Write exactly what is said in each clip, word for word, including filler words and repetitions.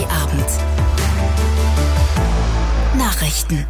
Abend. Nachrichten.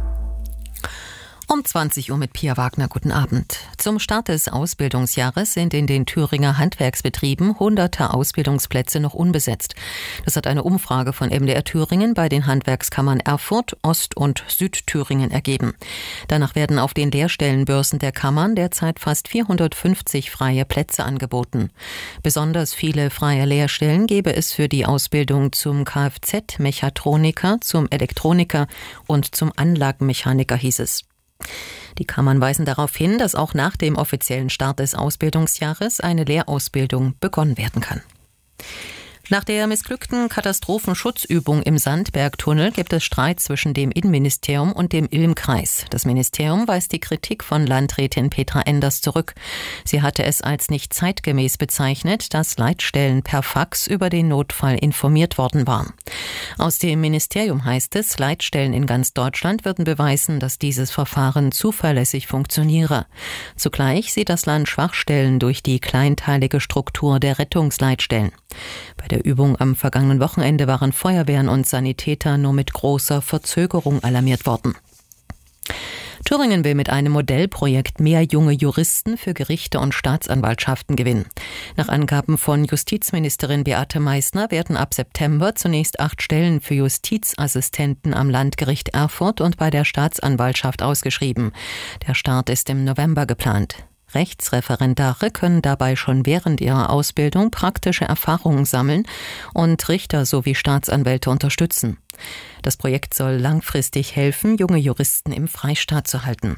Um zwanzig Uhr mit Pia Wagner. Guten Abend. Zum Start des Ausbildungsjahres sind in den Thüringer Handwerksbetrieben hunderte Ausbildungsplätze noch unbesetzt. Das hat eine Umfrage von M D R Thüringen bei den Handwerkskammern Erfurt, Ost- und Südthüringen ergeben. Danach werden auf den Lehrstellenbörsen der Kammern derzeit fast vierhundertfünfzig freie Plätze angeboten. Besonders viele freie Lehrstellen gäbe es für die Ausbildung zum Kfz-Mechatroniker, zum Elektroniker und zum Anlagenmechaniker, hieß es. Die Kammern weisen darauf hin, dass auch nach dem offiziellen Start des Ausbildungsjahres eine Lehrausbildung begonnen werden kann. Nach der missglückten Katastrophenschutzübung im Sandbergtunnel gibt es Streit zwischen dem Innenministerium und dem Ilm-Kreis. Das Ministerium weist die Kritik von Landrätin Petra Enders zurück. Sie hatte es als nicht zeitgemäß bezeichnet, dass Leitstellen per Fax über den Notfall informiert worden waren. Aus dem Ministerium heißt es, Leitstellen in ganz Deutschland würden beweisen, dass dieses Verfahren zuverlässig funktioniere. Zugleich sieht das Land Schwachstellen durch die kleinteilige Struktur der Rettungsleitstellen. Bei der Übung am vergangenen Wochenende waren Feuerwehren und Sanitäter nur mit großer Verzögerung alarmiert worden. Thüringen will mit einem Modellprojekt mehr junge Juristen für Gerichte und Staatsanwaltschaften gewinnen. Nach Angaben von Justizministerin Beate Meißner werden ab September zunächst acht Stellen für Justizassistenten am Landgericht Erfurt und bei der Staatsanwaltschaft ausgeschrieben. Der Start ist im November geplant. Rechtsreferendare können dabei schon während ihrer Ausbildung praktische Erfahrungen sammeln und Richter sowie Staatsanwälte unterstützen. Das Projekt soll langfristig helfen, junge Juristen im Freistaat zu halten.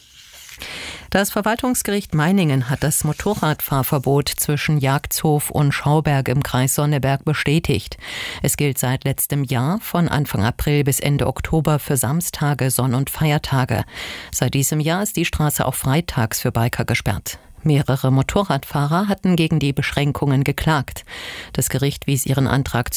Das Verwaltungsgericht Meiningen hat das Motorradfahrverbot zwischen Jagdshof und Schauberg im Kreis Sonneberg bestätigt. Es gilt seit letztem Jahr von Anfang April bis Ende Oktober für Samstage, Sonn- und Feiertage. Seit diesem Jahr ist die Straße auch freitags für Biker gesperrt. Mehrere Motorradfahrer hatten gegen die Beschränkungen geklagt. Das Gericht wies ihren Antrag